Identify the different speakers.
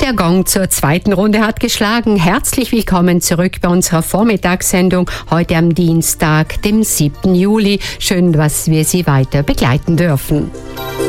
Speaker 1: Der Gong zur zweiten Runde hat geschlagen. Herzlich willkommen zurück bei unserer Vormittagssendung heute am Dienstag, dem 7. Juli. Schön, dass wir Sie weiter begleiten dürfen.